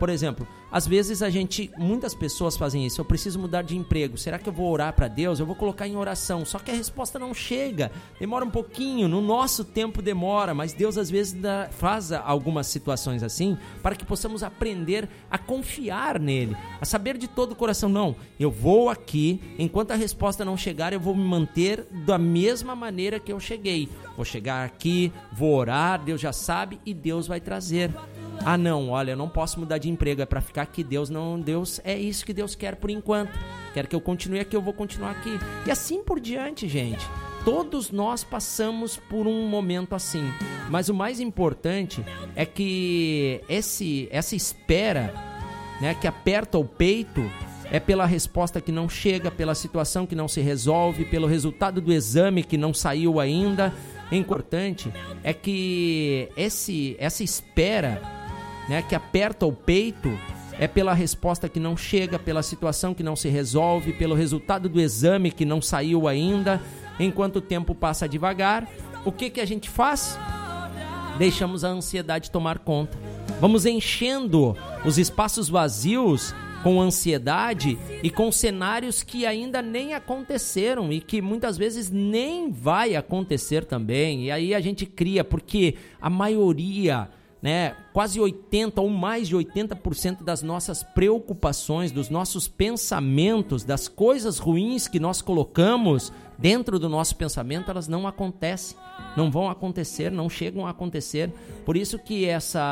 Por exemplo, às vezes muitas pessoas fazem isso. Eu preciso mudar de emprego. Será que eu vou orar para Deus? Eu vou colocar em oração. Só que a resposta não chega. Demora um pouquinho. No nosso tempo demora. Mas Deus às vezes faz algumas situações assim para que possamos aprender a confiar nele. A saber de todo o coração. Não, eu vou aqui. Enquanto a resposta não chegar, eu vou me manter da mesma maneira que eu cheguei. Vou chegar aqui, vou orar. Deus já sabe e Deus vai trazer. Ah não, olha, eu não posso mudar de emprego, é para ficar aqui. Deus, é isso que Deus quer por enquanto. Quer que eu continue aqui, eu vou continuar aqui. E assim por diante, gente. Todos nós passamos por um momento assim. Mas o mais importante é que essa espera, né, que aperta o peito, é pela resposta que não chega, pela situação que não se resolve, pelo resultado do exame que não saiu ainda. O importante é que essa espera, né, que aperta o peito, é pela resposta que não chega, pela situação que não se resolve, pelo resultado do exame que não saiu ainda. Enquanto o tempo passa devagar, o que a gente faz? Deixamos a ansiedade tomar conta. Vamos enchendo os espaços vazios com ansiedade e com cenários que ainda nem aconteceram e que muitas vezes nem vai acontecer também. E aí a gente cria, porque a maioria, né, quase 80% ou mais de 80% das nossas preocupações, dos nossos pensamentos, das coisas ruins que nós colocamos dentro do nosso pensamento, elas não acontecem, não vão acontecer, não chegam a acontecer. Por isso que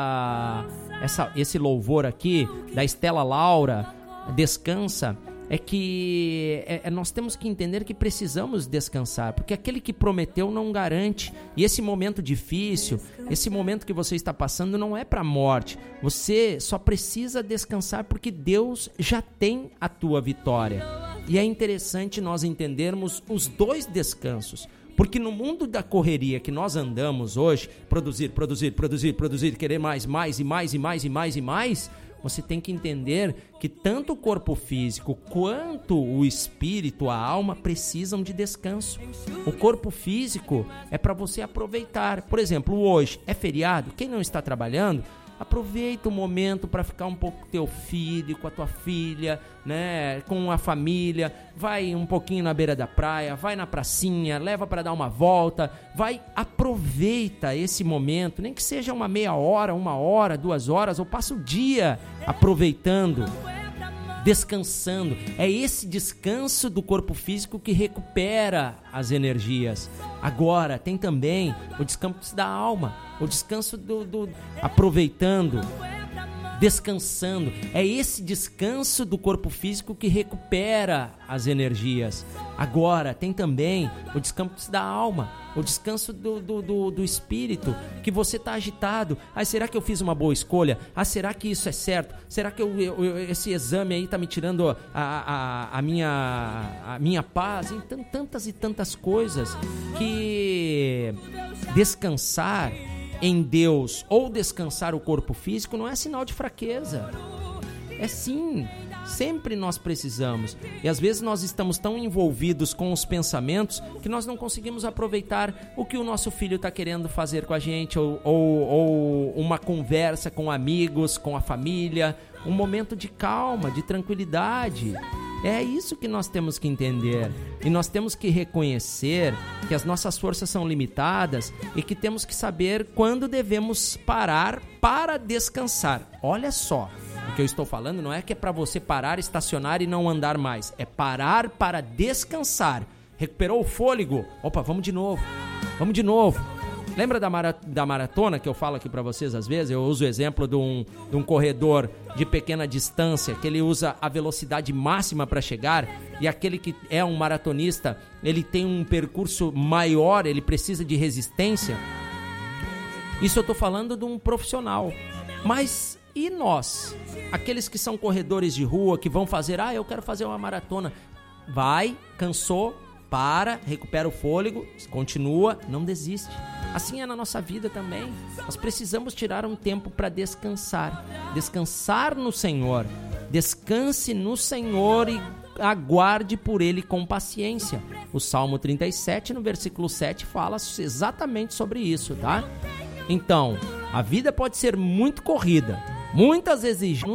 esse louvor aqui da Estela Laura, Descansa, é que nós temos que entender que precisamos descansar, porque aquele que prometeu não garante. E esse momento difícil, esse momento que você está passando não é para a morte. Você só precisa descansar porque Deus já tem a tua vitória. E é interessante nós entendermos os dois descansos. Porque no mundo da correria que nós andamos hoje, produzir, querer mais, você tem que entender que tanto o corpo físico quanto o espírito, a alma, precisam de descanso. O corpo físico é para você aproveitar. Por exemplo, hoje é feriado, quem não está trabalhando, aproveita o momento para ficar um pouco com teu filho, com a tua filha, né, com a família. Vai um pouquinho na beira da praia, vai na pracinha, leva para dar uma volta, aproveita esse momento, nem que seja uma meia hora, 1 hora, 2 horas, ou passa o dia aproveitando, descansando. É esse descanso do corpo físico que recupera as energias. Agora, tem também o descanso da alma, o descanso aproveitando, descansando. É esse descanso do corpo físico que recupera as energias. Agora, tem também o descanso da alma, o descanso do espírito, que você está agitado. Será que eu fiz uma boa escolha? Será que isso é certo? Será que esse exame aí está me tirando a minha paz? Então, tantas e tantas coisas que descansar em Deus ou descansar o corpo físico não é sinal de fraqueza. É sim, sempre nós precisamos. E às vezes nós estamos tão envolvidos com os pensamentos que nós não conseguimos aproveitar o que o nosso filho está querendo fazer com a gente, ou uma conversa com amigos, com a família, um momento de calma, de tranquilidade. É isso que nós temos que entender. E nós temos que reconhecer que as nossas forças são limitadas e que temos que saber quando devemos parar para descansar. Olha só, o que eu estou falando não é que é para você parar, estacionar e não andar mais. É parar para descansar. Recuperou o fôlego? Opa, vamos de novo. Lembra da maratona que eu falo aqui para vocês às vezes? Eu uso o exemplo de um corredor de pequena distância, que ele usa a velocidade máxima para chegar, e aquele que é um maratonista, ele tem um percurso maior, ele precisa de resistência. Isso eu estou falando de um profissional. Mas e nós? Aqueles que são corredores de rua, que vão fazer, eu quero fazer uma maratona. Vai, cansou, para, recupera o fôlego, continua, não desiste. Assim é na nossa vida também. Nós precisamos tirar um tempo para descansar. Descansar no Senhor. Descanse no Senhor e aguarde por Ele com paciência. O Salmo 37, no versículo 7, fala exatamente sobre isso, tá? Então, a vida pode ser muito corrida, muitas exigências